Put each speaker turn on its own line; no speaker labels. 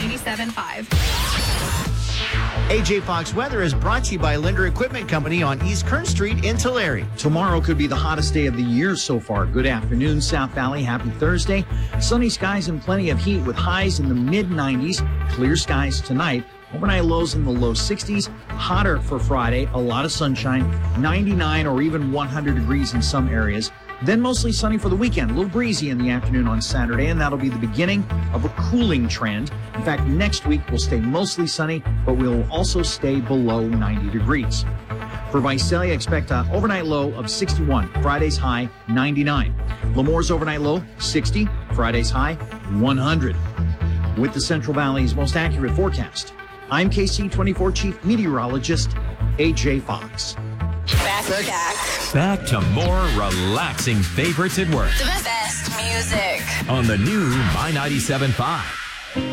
97.5.
AJ Fox weather is brought to you by Linder Equipment Company on East Kern Street in Tulare.
Tomorrow could be the hottest day of the year so far. Good afternoon, South Valley. Happy Thursday. Sunny skies and plenty of heat with highs in the mid-90s. Clear skies tonight. Overnight lows in the low 60s. Hotter for Friday. A lot of sunshine. 99 or even 100 degrees in some areas. Then mostly sunny for the weekend. A little breezy in the afternoon on Saturday, and that'll be the beginning of a cooling trend. In fact, next week will stay mostly sunny, but we'll also stay below 90 degrees. For Visalia, expect an overnight low of 61. Friday's high, 99. Lemore's overnight low, 60. Friday's high, 100. With the Central Valley's most accurate forecast, I'm KC24 Chief Meteorologist AJ Fox.
Back to more relaxing favorites at work.
The best music
on the new My 97.5.